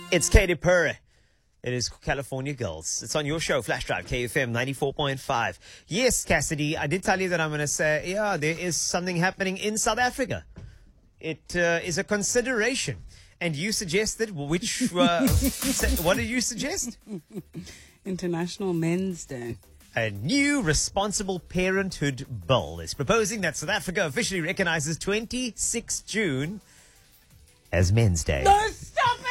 It's Katy Perry. It is California Girls. It's on your show, Flash Drive, KFM 94.5. Yes, Cassidy, I did tell you that I'm going to say, yeah, there is something happening in South Africa. It is a consideration. And you suggested, which, what did you suggest? International Men's Day. A new responsible parenthood bill is proposing that South Africa officially recognizes 26 June as Men's Day. No, stop it!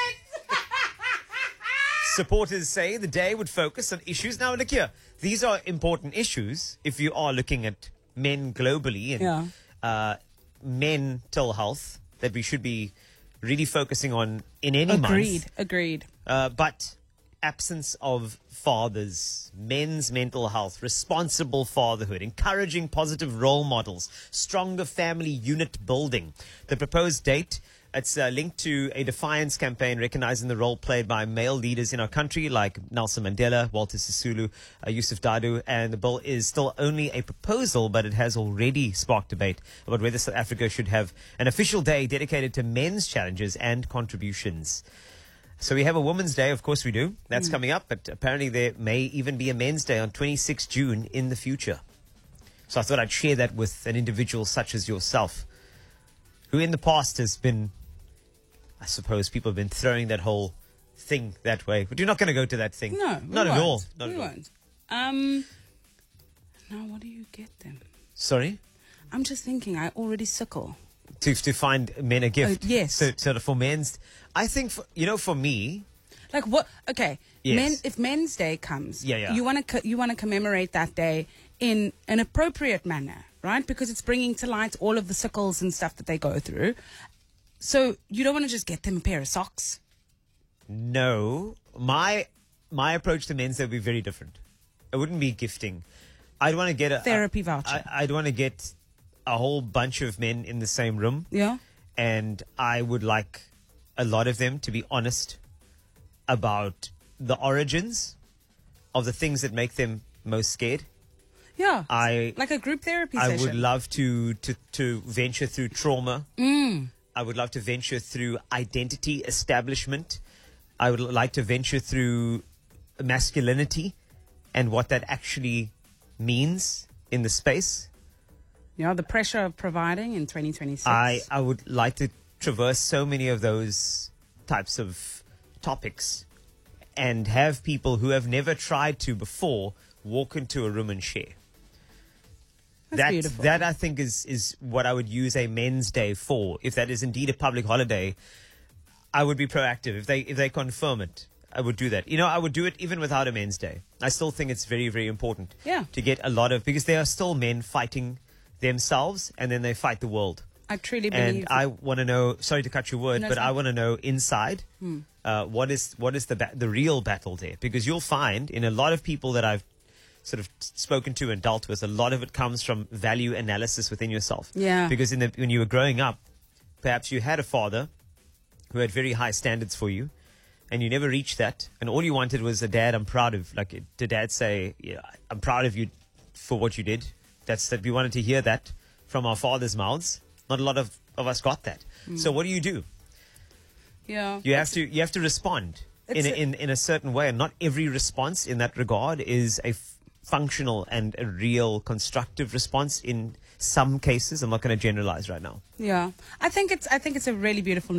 Supporters say the day would focus on issues. Now, look here. These are important issues if you are looking at men globally and mental health that we should be really focusing on in any month. Agreed. But absence of fathers, men's mental health, responsible fatherhood, encouraging positive role models, stronger family unit building. The proposed date, it's linked to a defiance campaign recognizing the role played by male leaders in our country like Nelson Mandela, Walter Sisulu, Yusuf Dadoo, and the bill is still only a proposal, but it has already sparked debate about whether South Africa should have an official day dedicated to men's challenges and contributions. So we have a Women's Day, of course we do. That's coming up, but apparently there may even be a Men's Day on 26 June in the future. So I thought I'd share that with an individual such as yourself, who in the past has been, I suppose people have been throwing that whole thing that way. But you're not going to go to that thing. No, not at all. Not we at all. won't. Now, what do you get them? Sorry? I'm just thinking, I already sickle. To find men a gift. Yes. So for men's, I think, for me. Like what? Okay. Yes. If Men's Day comes, Yeah. you want to commemorate that day in an appropriate manner, right? Because it's bringing to light all of the sickles and stuff that they go through. So you don't want to just get them a pair of socks. No. My approach to Men's Day would be very different. It wouldn't be gifting. I'd want to get a Therapy voucher. I'd want to get a whole bunch of men in the same room. Yeah. And I would like a lot of them to be honest about the origins of the things that make them most scared. Yeah. Like a group therapy session. I would love to venture through trauma. I would love to venture through identity establishment. I would like to venture through masculinity and what that actually means in the space. Yeah, the pressure of providing in 2026. I would like to traverse so many of those types of topics and have people who have never tried to before walk into a room and share. That's beautiful. That I think is what I would use a Men's Day for. If that is indeed a public holiday, I would be proactive. If they confirm it, I would do that. I would do it even without a Men's Day. I still think it's very, very important to get a lot of, because there are still men fighting themselves and then they fight the world. I truly believe. And I want to know, sorry to cut your word, but I want to know inside what is the real battle there? Because you'll find in a lot of people that I've sort of spoken to and dealt with, a lot of it comes from value analysis within yourself. Yeah. Because when you were growing up, perhaps you had a father who had very high standards for you, and you never reached that, and all you wanted was a dad I'm proud of. Like, did dad say, yeah, I'm proud of you for what you did? We wanted to hear that from our fathers' mouths. Not a lot of us got that. So what do? Yeah. You have to respond in a certain way, and not every response in that regard is a functional and a real constructive response in some cases. I'm not going to generalize right now. Yeah. I think it's a really beautiful